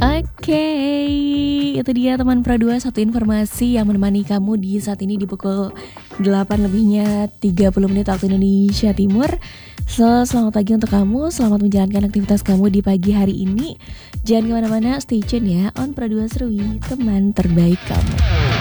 Oke, itu dia teman Pro 2, satu informasi yang menemani kamu di saat ini di pukul 8 lebihnya 30 menit waktu Indonesia Timur. So, selamat pagi untuk kamu, selamat menjalankan aktivitas kamu di pagi hari ini. Jangan kemana-mana, stay tune ya, on Pro 2 Serwi, teman terbaik kamu.